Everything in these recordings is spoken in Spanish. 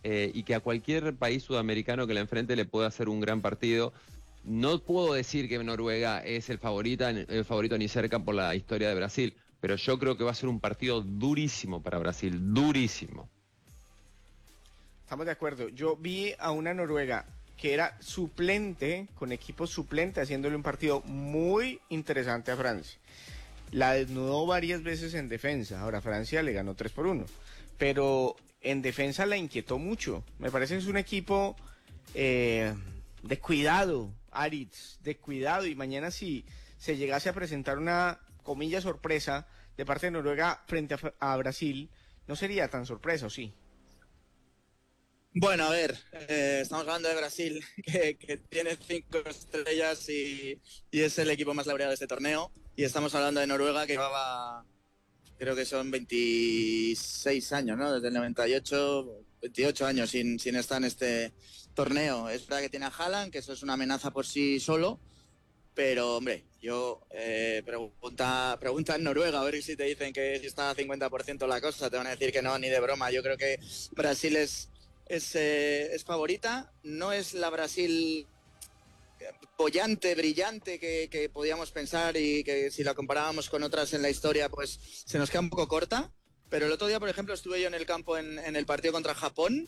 y que a cualquier país sudamericano que la enfrente le pueda hacer un gran partido. No puedo decir que Noruega es el favorito ni cerca por la historia de Brasil, pero yo creo que va a ser un partido durísimo para Brasil, durísimo. Estamos de acuerdo. Yo vi a una Noruega que era suplente, con equipo suplente, haciéndole un partido muy interesante a Francia. La desnudó varias veces en defensa. Ahora Francia le ganó 3-1, pero en defensa la inquietó mucho. Me parece que es un equipo de cuidado, Aritz, de cuidado, y mañana si se llegase a presentar una, comilla, sorpresa de parte de Noruega frente a Brasil, no sería tan sorpresa, ¿o sí? Bueno, a ver, estamos hablando de Brasil, que tiene 5 estrellas y es el equipo más laureado de este torneo. Y estamos hablando de Noruega, que llevaba, creo que son 26 años, ¿no? Desde el 98, 28 años sin estar en este torneo. Es verdad que tiene a Haaland, que eso es una amenaza por sí solo. Pero, hombre, yo pregunta en Noruega, a ver si te dicen que si está a 50% la cosa, te van a decir que no, ni de broma. Yo creo que Brasil es favorita, no es la Brasil bollante, brillante que podíamos pensar, y que si la comparábamos con otras en la historia pues se nos queda un poco corta, pero el otro día, por ejemplo, estuve yo en el campo en el partido contra Japón.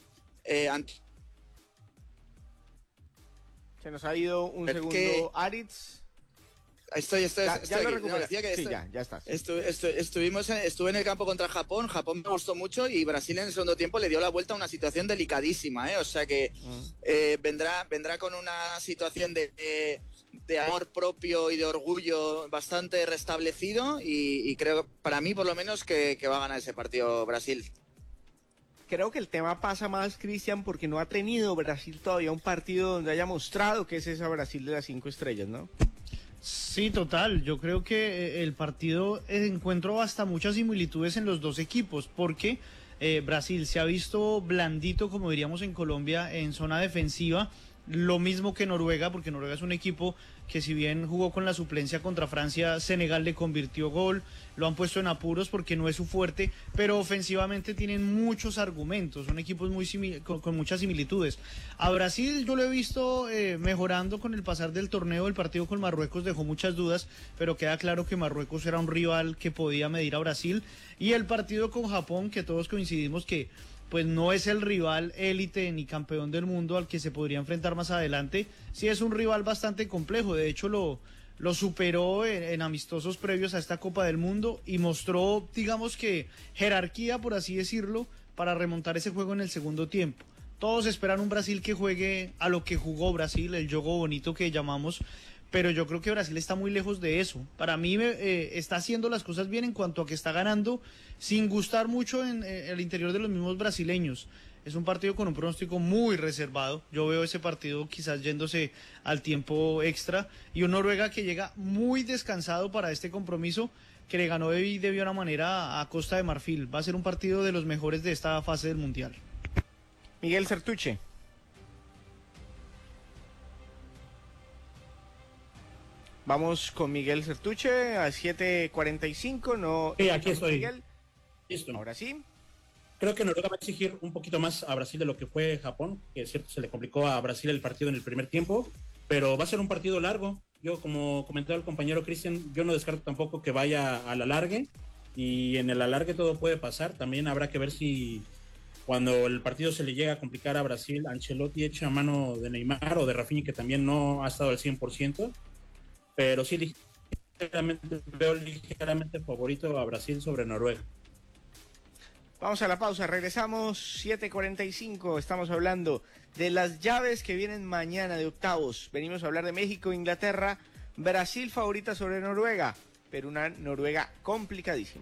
Se nos ha ido un segundo, Aritz. Ya lo recuperé. Sí, ya estás. Estuve en el campo contra Japón. Japón me gustó mucho y Brasil en el segundo tiempo le dio la vuelta a una situación delicadísima, ¿eh? O sea que vendrá con una situación de amor propio y de orgullo bastante restablecido, y creo, para mí por lo menos, que va a ganar ese partido Brasil. Creo que el tema pasa más, Cristian, porque no ha tenido Brasil todavía un partido donde haya mostrado que es esa Brasil de las 5 estrellas, ¿no? Sí, total. Yo creo que el partido encuentro hasta muchas similitudes en los dos equipos, porque Brasil se ha visto blandito, como diríamos en Colombia, en zona defensiva. Lo mismo que Noruega, porque Noruega es un equipo que, si bien jugó con la suplencia contra Francia, Senegal le convirtió gol, lo han puesto en apuros porque no es su fuerte, pero ofensivamente tienen muchos argumentos, son equipos con muchas similitudes. A Brasil yo lo he visto mejorando con el pasar del torneo. El partido con Marruecos dejó muchas dudas, pero queda claro que Marruecos era un rival que podía medir a Brasil, y el partido con Japón, que todos coincidimos que pues no es el rival élite ni campeón del mundo al que se podría enfrentar más adelante, sí es un rival bastante complejo. De hecho lo superó en amistosos previos a esta Copa del Mundo, y mostró, digamos que, jerarquía, por así decirlo, para remontar ese juego en el segundo tiempo. Todos esperan un Brasil que juegue a lo que jugó Brasil, el juego bonito que llamamos, pero yo creo que Brasil está muy lejos de eso. Para mí está haciendo las cosas bien en cuanto a que está ganando sin gustar mucho en el interior de los mismos brasileños. Es un partido con un pronóstico muy reservado. Yo veo ese partido quizás yéndose al tiempo extra, y un Noruega que llega muy descansado para este compromiso, que le ganó de buena manera a Costa de Marfil. Va a ser un partido de los mejores de esta fase del Mundial. Miguel Sertuche. Vamos con Miguel Sertuche a 7:45. No. Sí, aquí estoy. Miguel. Listo. Ahora sí. Creo que Noruega va a exigir un poquito más a Brasil de lo que fue Japón, que es cierto, se le complicó a Brasil el partido en el primer tiempo, pero va a ser un partido largo. Yo, como comentó el compañero Cristian, yo no descarto tampoco que vaya al alargue, y en el alargue todo puede pasar. También habrá que ver si, cuando el partido se le llega a complicar a Brasil, Ancelotti echa mano de Neymar o de Rafinha, que también no ha estado al 100%. Pero sí, veo ligeramente favorito a Brasil sobre Noruega. Vamos a la pausa, regresamos, 7:45. Estamos hablando de las llaves que vienen mañana de octavos. Venimos a hablar de México, Inglaterra, Brasil favorita sobre Noruega, pero una Noruega complicadísima.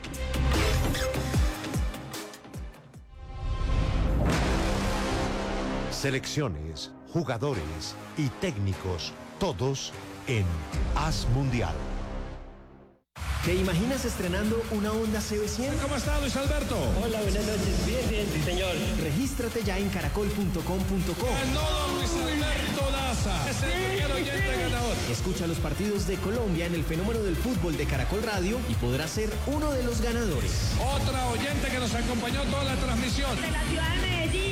Selecciones, jugadores y técnicos, todos en Haz Mundial. ¿Te imaginas estrenando una Honda CB100? ¿Cómo está, Luis Alberto? Hola, buenas noches. Bien, sí, señor. Regístrate ya en caracol.com.co. Ganó Luis Alberto Daza. Es el primer oyente ganador. Escucha los partidos de Colombia en el Fenómeno del Fútbol de Caracol Radio y podrás ser uno de los ganadores. Otra oyente que nos acompañó toda la transmisión. De la ciudad de